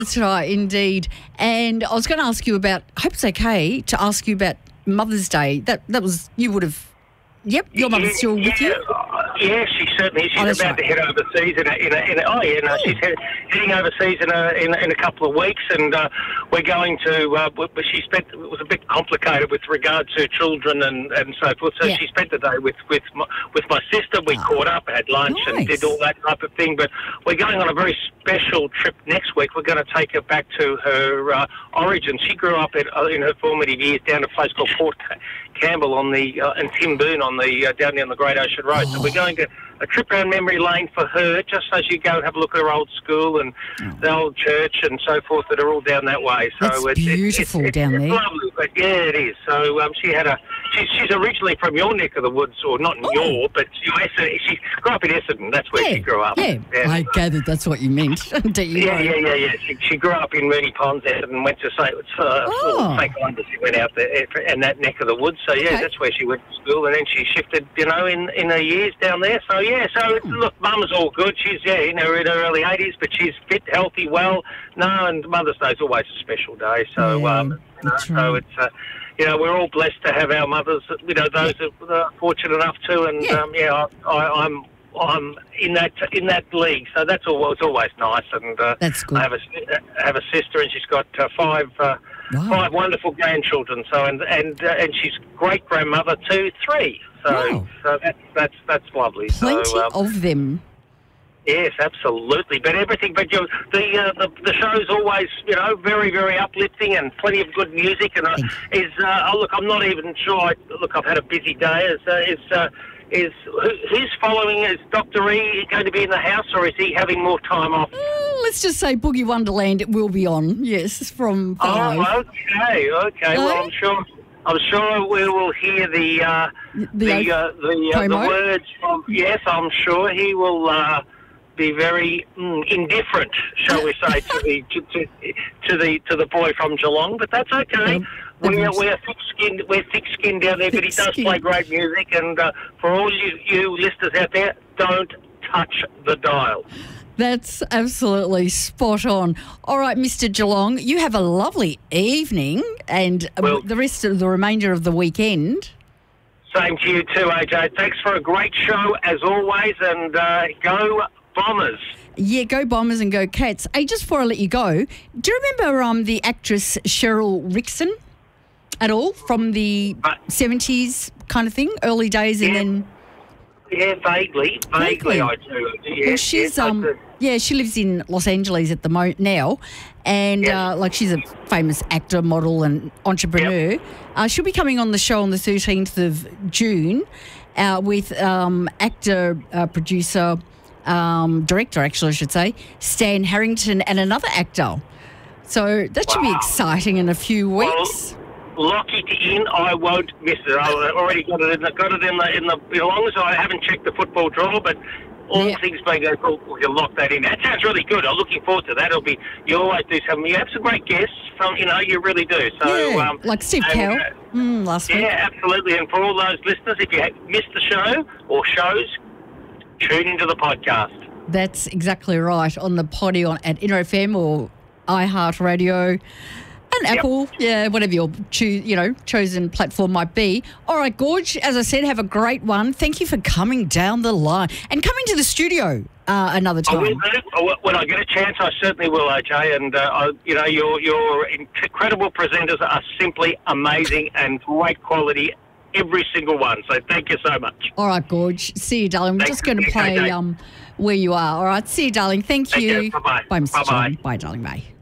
That's right, indeed. And I was going to ask you about, I hope it's okay to ask you about Mother's Day. That was, you would have, yep, your mother's still with you? Yeah, she certainly is. She's about to head overseas she's heading overseas in a couple of weeks, and we're going to. It was a bit complicated with regard to children and so forth. So she spent the day with my sister. We caught up, had lunch, and did all that type of thing. But we're going on a very special trip next week. We're going to take her back to her origin. She grew up in her formative years down a place called Port Campbell and Timboon down there on the Great Ocean Road. So we're going to a trip around memory lane for her, just as you go and have a look at her old school and the old church and so forth that are all down that way. So it's beautiful down there. It's lovely, but yeah, it is. So she's originally from your neck of the woods, or not your, but she grew up in Essendon. That's where she grew up. Yeah, I gathered that's what you meant. Do you know? Yeah. She grew up in Moonee Ponds, Essendon, went to St. Columbus. She went out there in that neck of the woods. So that's where she went to school, and then she shifted, in her years down there. So look, Mum's all good. She's in her early 80s, but she's fit, healthy, well. No, and Mother's Day's always a special day. So so it's we're all blessed to have our mothers. Those that are fortunate enough to, and I'm in that league. So it's always nice. And that's good. I have a sister, and she's got five wonderful grandchildren. So and she's great grandmother to 3. So that's lovely. Plenty of them. Yes, absolutely. But the show's always very, very uplifting and plenty of good music. And I'm not even sure. I've had a busy day. Who's following? Is Dr. E going to be in the house, or is he having more time off? Let's just say Boogie Wonderland. It will be on. Yes, from 5. Oh, okay. Well, I'm sure we will hear the words from. Yes, I'm sure he will be very indifferent, shall we say, to the boy from Geelong. But that's okay. We're thick-skinned. We're thick-skinned down there. But he does play great music. And for all you listeners out there, don't touch the dial. That's absolutely spot on. All right, Mr. Geelong, you have a lovely evening and the rest of the remainder of the weekend. Same to you too, AJ. Thanks for a great show as always, and go Bombers. Yeah, go Bombers and go Cats. Hey, just before I let you go, do you remember the actress Cheryl Rickson at all from the 70s kind of thing, early days and then... Yeah, vaguely I do. Yeah, well, she's she lives in Los Angeles at the now, and she's a famous actor, model, and entrepreneur. She'll be coming on the show on the 13th of June with actor, producer, director, actually, I should say, Stan Harrington, and another actor. So that should be exciting in a few weeks. Lock it in. I won't miss it. I already got it in the. As long as I haven't checked the football draw, but all things being equal, we'll lock that in. That sounds really good. I'm looking forward to that. You always do something. You have some great guests. You really do. So like Steve Carroll last week. Yeah, absolutely. And for all those listeners, if you missed the show or shows, tune into the podcast. That's exactly right. On the potty at Inner FM or iHeartRadio. And Apple, whatever your chosen platform might be. All right, Gorge, as I said, have a great one. Thank you for coming down the line and coming to the studio another time. I will do. When I get a chance, I certainly will, AJ. And, your incredible presenters are simply amazing and great quality, every single one. So thank you so much. All right, Gorge. See you, darling. We're just going to play where you are. All right, see you, darling. Thank you. Bye-bye. Bye, Mr. John. Bye, darling. Bye.